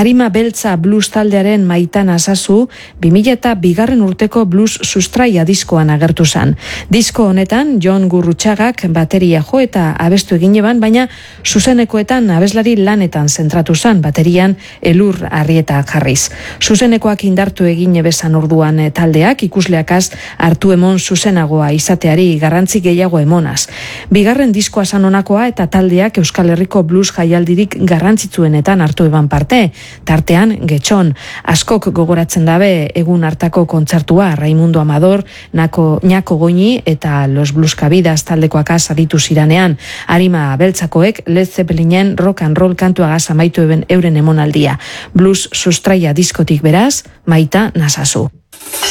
Arima Beltza blues taldearen Maita Nazazu 2002 urteko blues sustraia diskoan agertu zen. Disko honetan Jon Gurrutxagak bateria jo eta abestu egin eban, baina zuzenekoetan abeslari lanetan zentratu zen, baterian Elur Arrieta jarriz. Zuzenekoak indartu egin ebezan orduan taldeak ikusleakaz hartu emon zuzenagoa izateari garrantzi gehiago emonaz. Bigarren diskoa zan honakoa eta taldeak Euskal Herriko blues jaialdirik garrantzitsuenetan hartu eban parte, tartean Getxon. Askok gogoratzen dabe egun hartako kontzertua Raimundo Amador, Ñako Goñi eta Los Blueskabidas taldekoak azaditu ziranean. Arima Beltzakoek Led Zeppelinen rock and roll kantuagaz amaitu euren emonaldia. Blues sustraia diskotik beraz, Maita Nazazu.